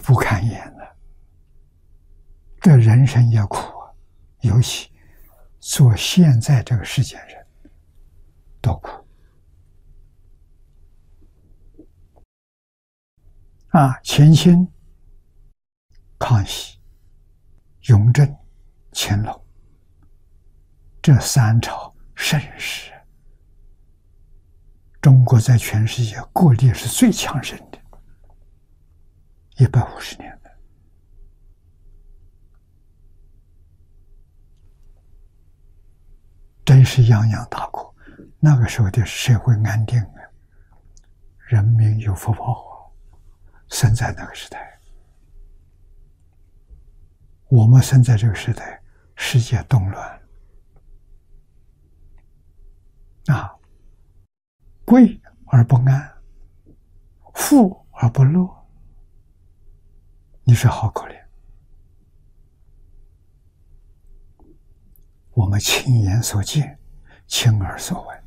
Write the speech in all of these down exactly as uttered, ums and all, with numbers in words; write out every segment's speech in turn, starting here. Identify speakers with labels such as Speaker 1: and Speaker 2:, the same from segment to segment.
Speaker 1: 不堪言了。这人生也苦啊，尤其做现在这个世间人，多苦啊！乾清、康熙、雍正、乾隆这三朝盛世，中国在全世界国力是最强盛的，一百五十年了。真是泱泱大国，那个时候的社会安定啊，人民有福报啊，生在那个时代。我们生在这个时代，世界动乱啊，贵而不安，富而不乐，你说好可怜。我们亲眼所见，亲耳所闻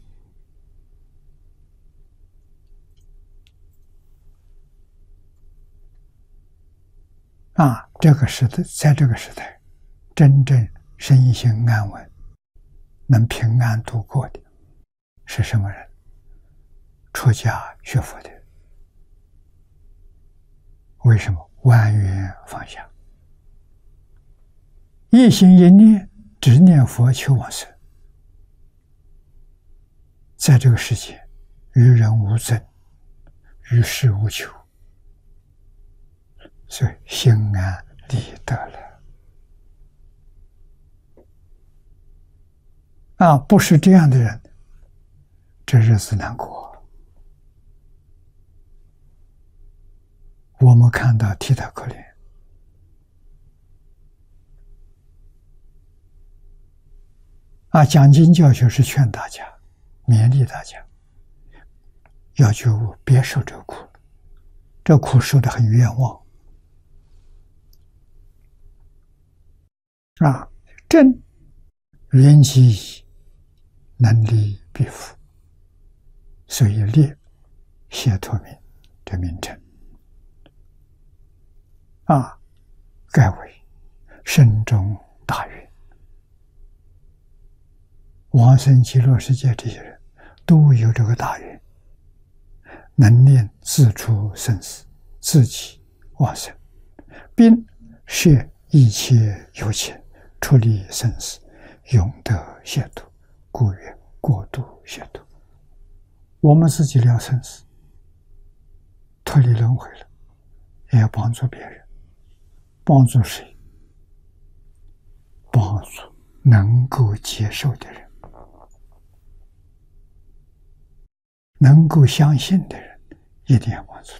Speaker 1: 啊！这个时代，在这个时代，真正身心安稳、能平安度过的是什么人？出家学佛的。为什么？万缘放下，一心一念，只念佛求往生，在这个世界，与人无争，与世无求，所以心安理得了。啊，不是这样的人，这日子难过。我们看到替他可怜。啊，讲经教学是劝大家，勉励大家，要觉悟，别受这个苦，这苦受得很冤枉。啊，正缘起矣，能离必福，所以列解脱名这名称。啊，盖为深中大愿。往生极乐世界这些人都有这个大愿，能念自出生死，自己往生，并摄一切有情，出离生死，永得解脱，故曰过度解脱。我们自己了生死，脱离轮回了，也要帮助别人。帮助谁？帮助能够接受的人，能够相信的人，一定要帮助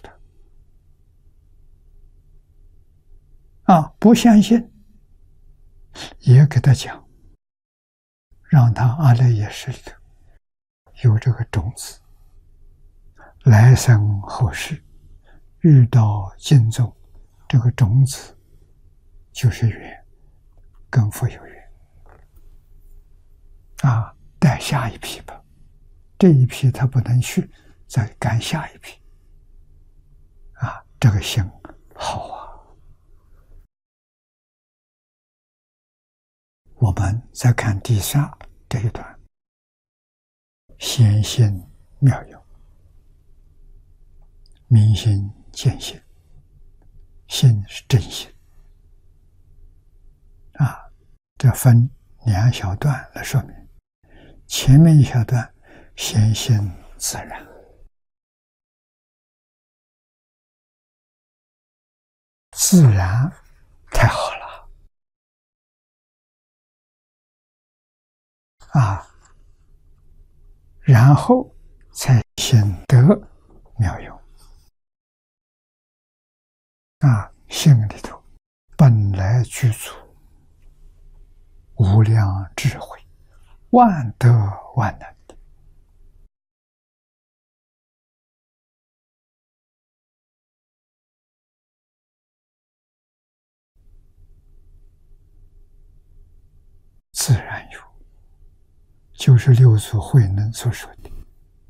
Speaker 1: 他。啊，不相信，也给他讲，让他阿赖耶识里头有这个种子，来生后世遇到经宗，这个种子就是缘，跟佛有缘啊，带下一批吧。这一批他不能去，再赶下一批啊，这个心好啊。我们再看第三这一段，显心妙用，明心见性，心是真心啊，这分两小段来说明。前面一小段显心自然，自然太好了啊，然后才显得妙用啊，心里头本来具足无量智慧，万德万能的，自然有，就是六祖慧能所说的